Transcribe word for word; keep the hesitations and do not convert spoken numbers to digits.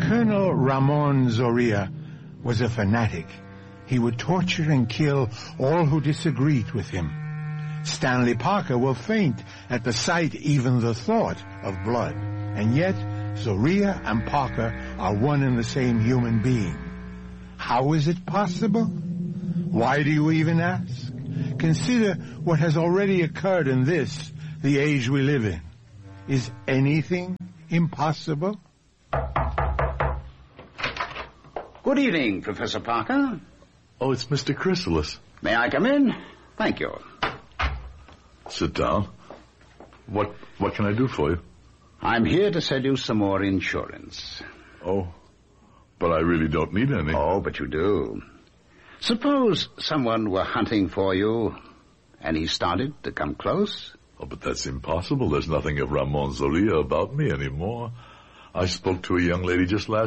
Colonel Ramon Zorilla was a fanatic. He would torture and kill all who disagreed with him. Stanley Parker will faint at the sight, even the thought, of blood. And yet, Zorilla and Parker are one and the same human being. How is it possible? Why do you even ask? Consider what has already occurred in this, the age we live in. Is anything impossible? Good evening, Professor Parker. Oh, it's Mister Chrysalis. May I come in? Thank you. Sit down. What what can I do for you? I'm here to sell you some more insurance. Oh, but I really don't need any. Oh, but you do. Suppose someone were hunting for you, and he started to come close. Oh, but that's impossible. There's nothing of Ramon Zorilla about me anymore. I spoke to a young lady just last